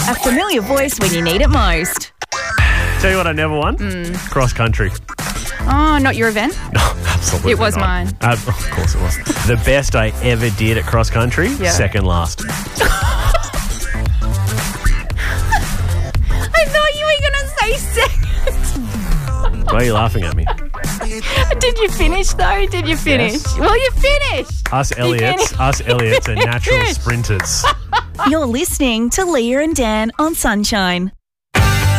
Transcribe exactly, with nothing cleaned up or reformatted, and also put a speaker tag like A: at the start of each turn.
A: A familiar voice when you need it most.
B: Tell you what I never won?
A: Mm.
B: Cross country.
A: Oh, not your event?
B: No, absolutely
A: It was
B: not.
A: mine.
B: Uh, of course it was. The best I ever did at cross country,
A: Yeah.
B: second last.
A: I thought you were going to say second.
B: Why are you laughing at me?
A: Did you finish, though? Did you finish?
B: Yes.
A: Well, you finished.
B: Us Elliots,
A: finished.
B: us Elliots are natural
A: Finished.
B: sprinters.
A: You're listening to Leah and Dan on Sunshine.